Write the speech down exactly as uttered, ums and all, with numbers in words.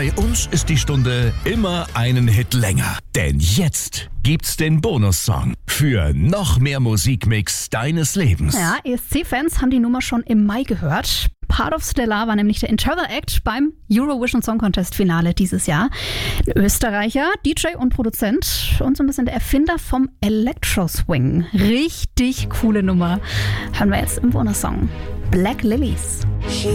Bei uns ist die Stunde immer einen Hit länger. Denn jetzt gibt's den Bonussong für noch mehr Musikmix deines Lebens. Ja, E S C-Fans haben die Nummer schon im Mai gehört. Part of Stellar war nämlich der Internal Act beim Eurovision Song Contest Finale dieses Jahr. Ein Österreicher, D J und Produzent und so ein bisschen der Erfinder vom Electro Swing. Richtig coole Nummer. Hören wir jetzt im Bonussong. Black Lilies.